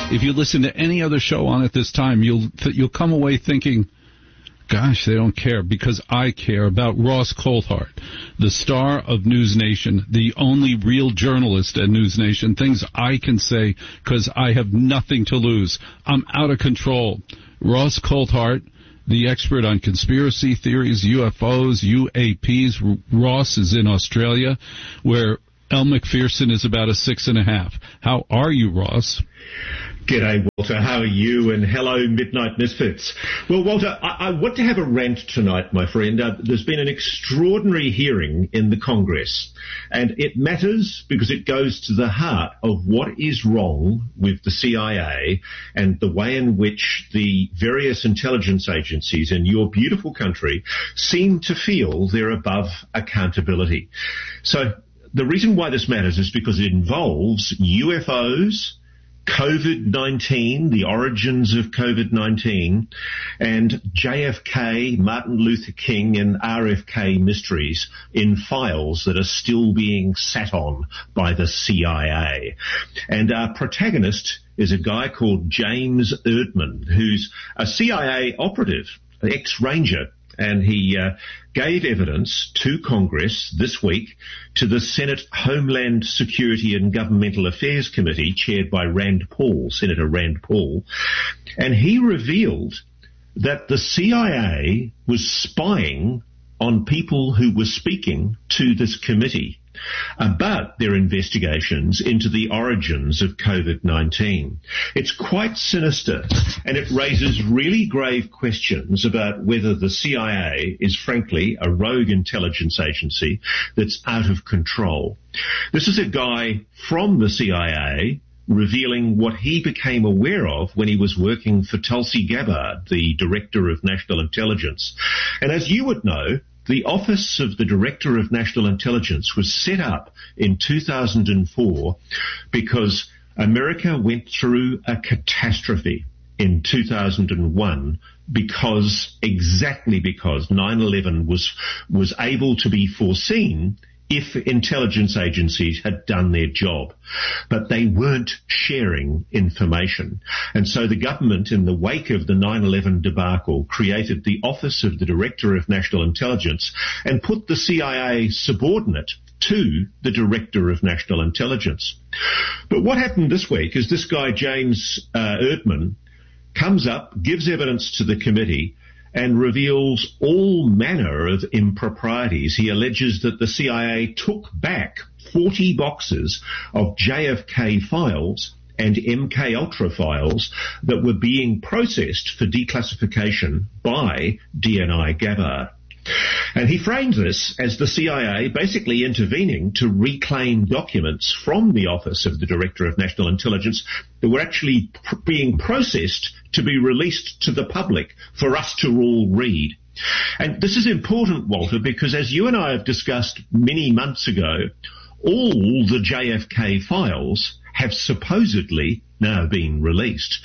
If you listen to any other show on at this time, you'll come away thinking, gosh, they don't care, because I care about Ross Coulthart, the star of News Nation, the only real journalist at News Nation, things I can say because I have nothing to lose. I'm out of control. Ross Coulthart, the expert on conspiracy theories, UFOs, UAPs. Ross is in Australia, where Elle Macpherson is about a 6.5. How are you, Ross? G'day, Walter. How are you? And hello, Midnight Misfits. Well, Walter, I want to have a rant tonight, my friend. There's been an extraordinary hearing in the Congress, and it matters because it goes to the heart of what is wrong with the CIA and the way in which the various intelligence agencies in your beautiful country seem to feel they're above accountability. So the reason why this matters is because it involves UFOs, COVID-19, the origins of COVID-19, and JFK, Martin Luther King, and RFK mysteries in files that are still being sat on by the CIA. And our protagonist is a guy called James Erdman, who's a CIA operative, an ex-Ranger, and he gave evidence to Congress this week to the Senate Homeland Security and Governmental Affairs Committee, chaired by Senator Rand Paul, and he revealed that the CIA was spying on people who were speaking to this committee about their investigations into the origins of COVID-19. It's quite sinister, and it raises really grave questions about whether the CIA is frankly a rogue intelligence agency that's out of control. This is a guy from the CIA revealing what he became aware of when he was working for Tulsi Gabbard, the Director of National Intelligence. And as you would know, the Office of the Director of National Intelligence was set up in 2004 because America went through a catastrophe in 2001 exactly because 9/11 was able to be foreseen if intelligence agencies had done their job, but they weren't sharing information. And so the government, in the wake of the 9/11 debacle, created the Office of the Director of National Intelligence and put the CIA subordinate to the Director of National Intelligence. But what happened this week is this guy, James Erdman, comes up, gives evidence to the committee, and reveals all manner of improprieties. He alleges that the CIA took back 40 boxes of JFK files and MK Ultra files that were being processed for declassification by DNI Gabbard. And he frames this as the CIA basically intervening to reclaim documents from the Office of the Director of National Intelligence that were actually being processed to be released to the public for us to all read. And this is important, Walter, because as you and I have discussed many months ago, all the JFK files have supposedly now been released.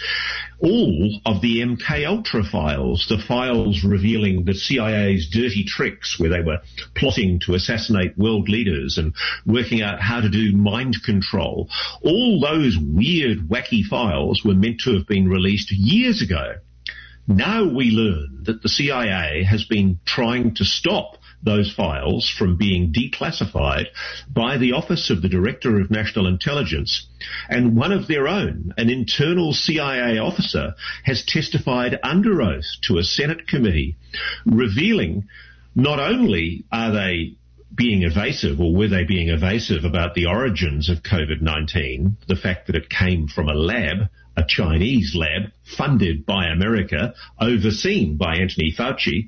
All of the MK Ultra files, the files revealing the CIA's dirty tricks where they were plotting to assassinate world leaders and working out how to do mind control, all those weird, wacky files were meant to have been released years ago. Now we learn that the CIA has been trying to stop those files from being declassified by the Office of the Director of National Intelligence, and one of their own, an internal CIA officer, has testified under oath to a Senate committee, revealing not only are they being evasive, or were they being evasive about the origins of COVID-19, the fact that it came from a lab, a Chinese lab, funded by America, overseen by Anthony Fauci.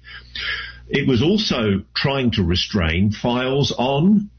It was also trying to restrain files on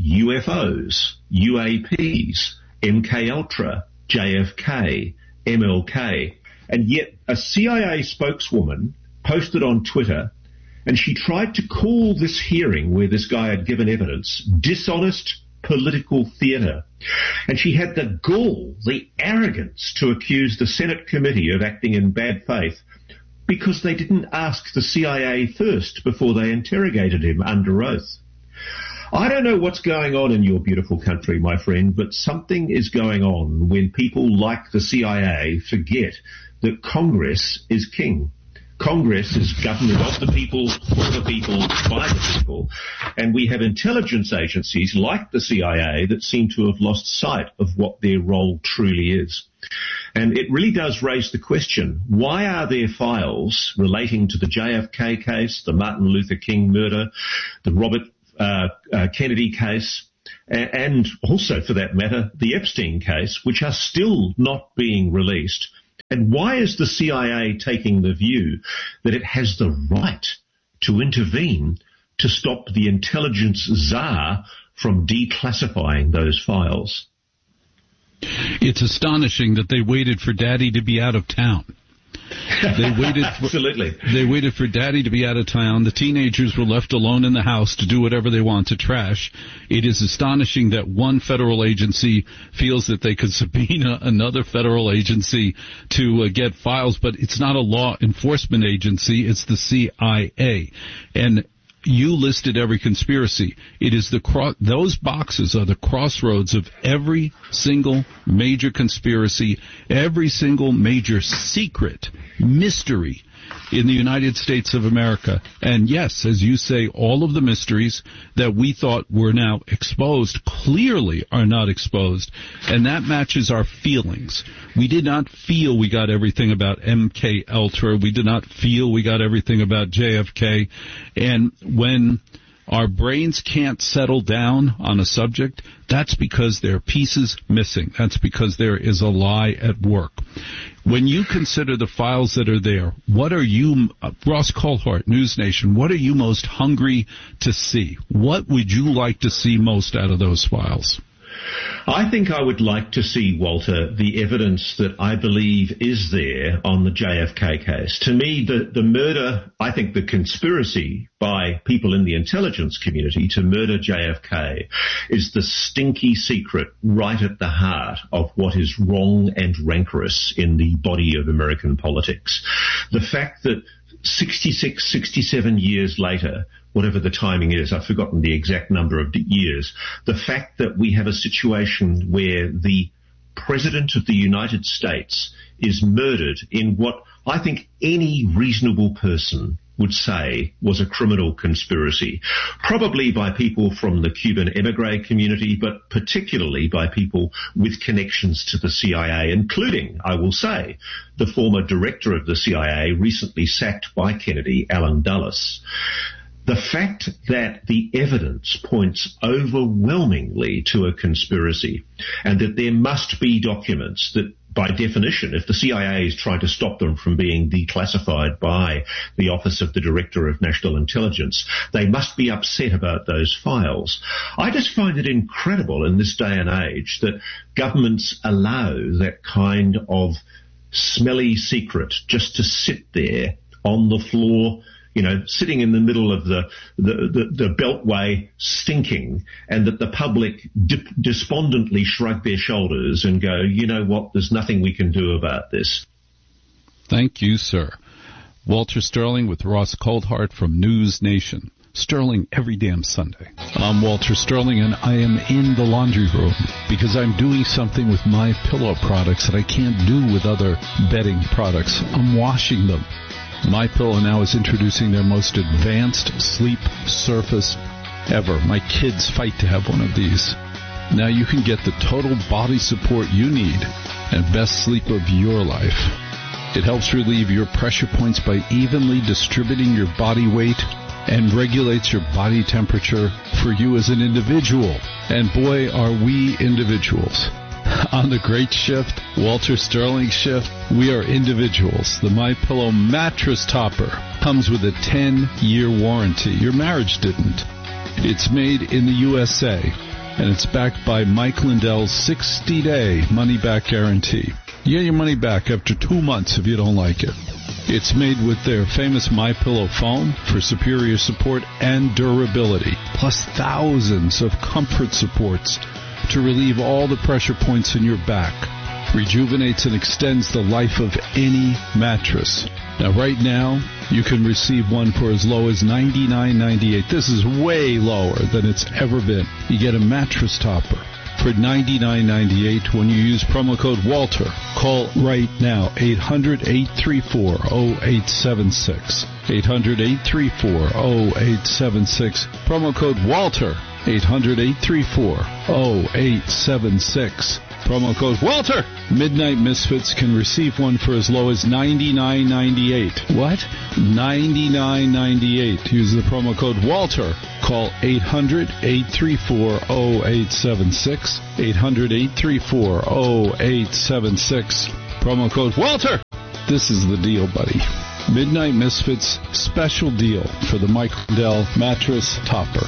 UFOs, UAPs, MK Ultra, JFK, MLK. And yet a CIA spokeswoman posted on Twitter, and she tried to call this hearing where this guy had given evidence dishonest political theatre. And she had the gall, the arrogance to accuse the Senate committee of acting in bad faith because they didn't ask the CIA first before they interrogated him under oath. I don't know what's going on in your beautiful country, my friend, but something is going on when people like the CIA forget that Congress is king. Congress is government of the people, for the people, by the people, and we have intelligence agencies like the CIA that seem to have lost sight of what their role truly is. And it really does raise the question, why are there files relating to the JFK case, the Martin Luther King murder, the Robert Kennedy case, and also, for that matter, the Epstein case, which are still not being released? And why is the CIA taking the view that it has the right to intervene to stop the intelligence czar from declassifying those files? It's astonishing that they waited for Daddy to be out of town. Absolutely. They waited for Daddy to be out of town. The teenagers were left alone in the house to do whatever they want to trash. It is astonishing that one federal agency feels that they could subpoena another federal agency to get files, but it's not a law enforcement agency. It's the CIA. And you listed every conspiracy. It is those boxes are the crossroads of every single major conspiracy, every single major secret, mystery in the United States of America. And yes, as you say, all of the mysteries that we thought were now exposed clearly are not exposed. And that matches our feelings. We did not feel we got everything about MK Ultra. We did not feel we got everything about JFK. And when our brains can't settle down on a subject, that's because there are pieces missing. That's because there is a lie at work. When you consider the files that are there, what are you, Ross Coulthart, News Nation, what are you most hungry to see? What would you like to see most out of those files? I think I would like to see, Walter, the evidence that I believe is there on the JFK case. To me, the murder, I think the conspiracy by people in the intelligence community to murder JFK is the stinky secret right at the heart of what is wrong and rancorous in the body of American politics. The fact that 66, 67 years later, whatever the timing is, I've forgotten the exact number of years, the fact that we have a situation where the President of the United States is murdered in what I think any reasonable person would say was a criminal conspiracy, probably by people from the Cuban emigre community, but particularly by people with connections to the CIA, including, I will say, the former director of the CIA recently sacked by Kennedy, Alan Dulles. The fact that the evidence points overwhelmingly to a conspiracy and that there must be documents that, by definition, if the CIA is trying to stop them from being declassified by the Office of the Director of National Intelligence, they must be upset about those files. I just find it incredible in this day and age that governments allow that kind of smelly secret just to sit there on the floor, you know, sitting in the middle of the beltway stinking, and that the public despondently shrug their shoulders and go, you know what, there's nothing we can do about this. Thank you, sir. Walter Sterling with Ross Coulthart from News Nation. Sterling every damn Sunday. I'm Walter Sterling, and I am in the laundry room because I'm doing something with my pillow products that I can't do with other bedding products. I'm washing them. MyPillow now is introducing their most advanced sleep surface ever. My kids fight to have one of these. Now you can get the total body support you need and best sleep of your life. It helps relieve your pressure points by evenly distributing your body weight and regulates your body temperature for you as an individual. And boy, are we individuals. On the great shift, Walter Sterling shift, we are individuals. The MyPillow mattress topper comes with a 10-year warranty. Your marriage didn't. It's made in the USA, and it's backed by Mike Lindell's 60-day money-back guarantee. You get your money back after 2 months if you don't like it. It's made with their famous MyPillow foam for superior support and durability, plus thousands of comfort supports to relieve all the pressure points in your back. Rejuvenates and extends the life of any mattress. Now, right now, you can receive one for as low as $99.98. This is way lower than it's ever been. You get a mattress topper for $99.98 when you use promo code Walter. Call right now, 800-834-0876. 800-834-0876. Promo code Walter. 800-834-0876. Promo code Walter. Midnight Misfits can receive one for as low as $99.98. What? $99.98. Use the promo code Walter. Call 800-834-0876. 800-834-0876. Promo code Walter. This is the deal, buddy. Midnight Misfits special deal for the Mike Lindell mattress topper.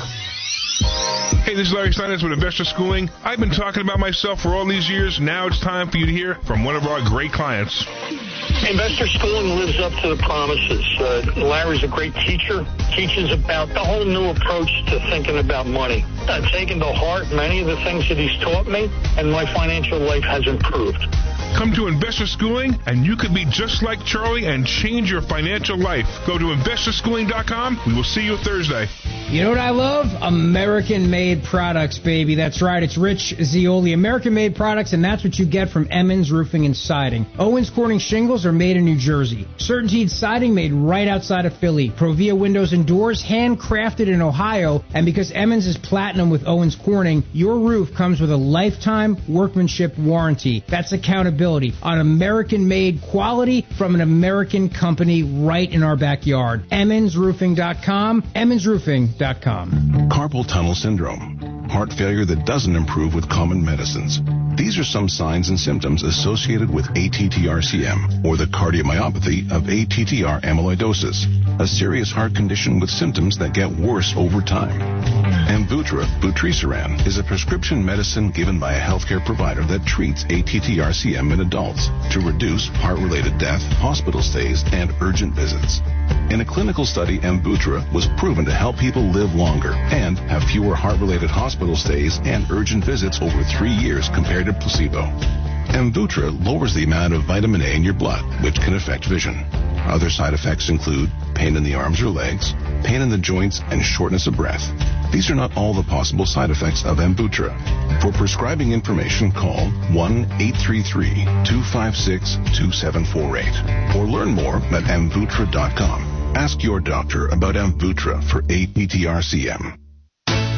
Hey, this is Larry Steinitz with Investor Schooling. I've been talking about myself for all these years. Now it's time for you to hear from one of our great clients. Investor Schooling lives up to the promises. Larry's a great teacher, teaches about the whole new approach to thinking about money. I've taken to heart many of the things that he's taught me, and my financial life has improved. Come to Investor Schooling, and you could be just like Charlie and change your financial life. Go to investorschooling.com. We will see you Thursday. You know what I love? American-made products, baby. That's right. It's Rich Zeoli. American-made products, and that's what you get from Emmons Roofing and Siding. Owens Corning shingles are made in New Jersey. Certainteed siding made right outside of Philly. Provia windows and doors handcrafted in Ohio. And because Emmons is platinum with Owens Corning, your roof comes with a lifetime workmanship warranty. That's accountability on American-made quality from an American company right in our backyard. EmmonsRoofing.com. EmmonsRoofing.com. Carpal tunnel syndrome. Heart failure that doesn't improve with common medicines. These are some signs and symptoms associated with ATTR-CM, or the cardiomyopathy of ATTR amyloidosis, a serious heart condition with symptoms that get worse over time. Amvuttra, vutrisiran, is a prescription medicine given by a healthcare provider that treats ATTR-CM in adults to reduce heart-related death, hospital stays, and urgent visits. In a clinical study, Amvuttra was proven to help people live longer and have fewer heart-related hospital stays and urgent visits over 3 years compared to placebo. Amvuttra lowers the amount of vitamin A in your blood, which can affect vision. Other side effects include pain in the arms or legs, pain in the joints, and shortness of breath. These are not all the possible side effects of Amvuttra. For prescribing information, call 1-833-256-2748 or learn more at Amvuttra.com. Ask your doctor about Amvuttra for ATTR-CM.